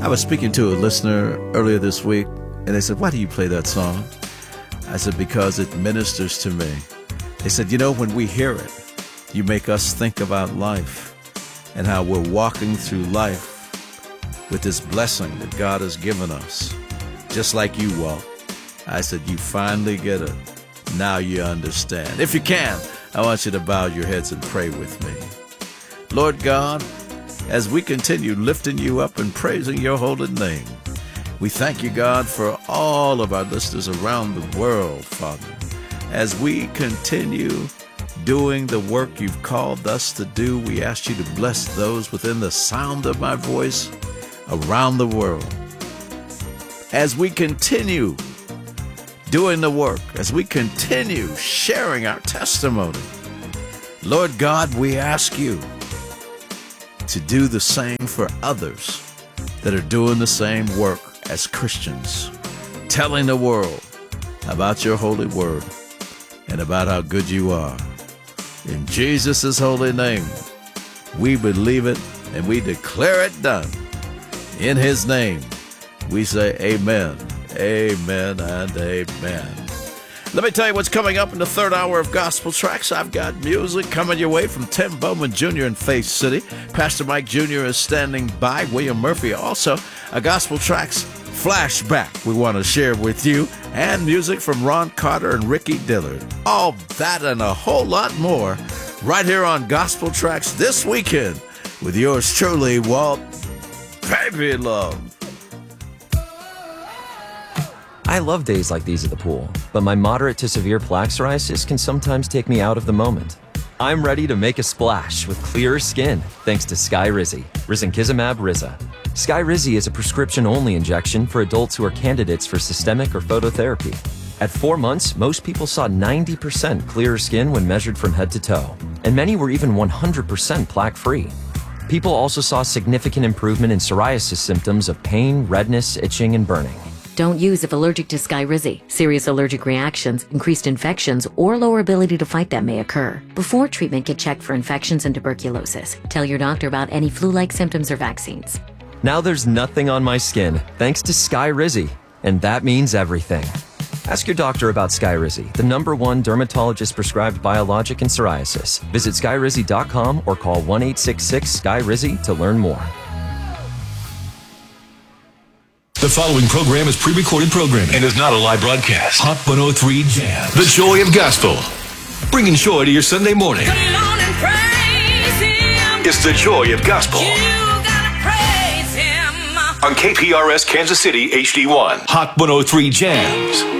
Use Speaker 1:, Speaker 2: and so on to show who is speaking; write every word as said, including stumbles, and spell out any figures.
Speaker 1: I was speaking to a listener earlier this week, and they said, why do you play that song? I said, because it ministers to me. They said, you know, when we hear it, you make us think about life and how we're walking through life with this blessing that God has given us, just like you walk. I said, you finally get it. Now you understand. If you can, I want you to bow your heads and pray with me. Lord God, as we continue lifting you up and praising your holy name, we thank you, God, for all of our listeners around the world, Father. As we continue doing the work you've called us to do, we ask you to bless those within the sound of my voice around the world. As we continue doing the work, as we continue sharing our testimony, Lord God, we ask you to do the same for others that are doing the same work as Christians, telling the world about your holy word and about how good you are. In Jesus' holy name, we believe it and we declare it done. In his name, we say amen, amen, and amen. Let me tell you what's coming up in the third hour of Gospel Tracks. I've got music coming your way from Tim Bowman Junior in Faith City. Pastor Mike Junior is standing by. William Murphy also. A Gospel Tracks flashback we want to share with you. And music from Ron Carter and Ricky Dillard. All that and a whole lot more right here on Gospel Tracks this weekend with yours truly, Walt Baby Love.
Speaker 2: I love days like these at the pool, but my moderate to severe plaque psoriasis can sometimes take me out of the moment. I'm ready to make a splash with clearer skin thanks to Skyrizi, risankizumab Riza. Skyrizi is a prescription-only injection for adults who are candidates for systemic or phototherapy. At four months, most people saw ninety percent clearer skin when measured from head to toe, and many were even one hundred percent plaque-free. People also saw significant improvement in psoriasis symptoms of pain, redness, itching, and burning.
Speaker 3: Don't use if allergic to Skyrizi. Serious allergic reactions, increased infections, or lower ability to fight them may occur. Before treatment, get checked for infections and tuberculosis. Tell your doctor about any flu-like symptoms or vaccines.
Speaker 2: Now there's nothing on my skin thanks to Skyrizi, and that means everything. Ask your doctor about Skyrizi, the number one dermatologist-prescribed biologic in psoriasis. Visit skyrizi dot com or call one eight six six Sky Rizi to learn more.
Speaker 4: The following program is pre-recorded programming and is not a live broadcast. Hot one oh three Jams, the joy of gospel, bringing joy to your Sunday morning.
Speaker 5: Come on and praise him.
Speaker 4: It's the joy of gospel.
Speaker 5: You gotta praise him.
Speaker 4: On K P R S Kansas City H D one. Hot one oh three Jams.